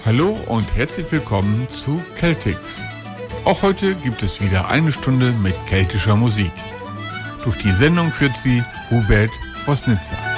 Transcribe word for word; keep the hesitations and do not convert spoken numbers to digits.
Hallo und herzlich willkommen zu Celtics. Auch heute gibt es wieder eine Stunde mit keltischer Musik. Durch die Sendung führt sie Hubert Wosnitzer.